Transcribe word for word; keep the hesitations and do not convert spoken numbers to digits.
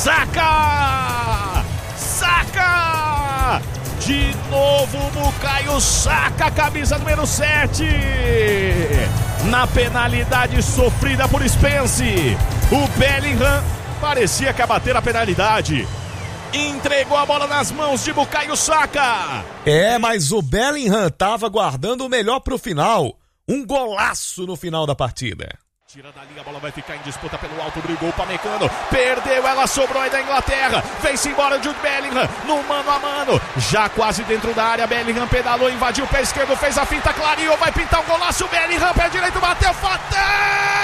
Saka! Saka! De novo o Bukayo Saka, camisa número sete. Na penalidade sofrida por Spence, o Bellingham parecia que ia bater a penalidade. Entregou a bola nas mãos de Bukayo Saka. É, mas o Bellingham estava guardando o melhor pro final. Um golaço no final da partida. Tira dali, a bola vai ficar em disputa pelo alto, brigou o Upamecano, perdeu, ela sobrou aí da Inglaterra, vem-se embora o Jude Bellingham, no mano a mano, já quase dentro da área, Bellingham pedalou, invadiu o pé esquerdo, fez a finta, clareou, vai pintar um golaço, Bellingham, pé direito, bateu, fatal!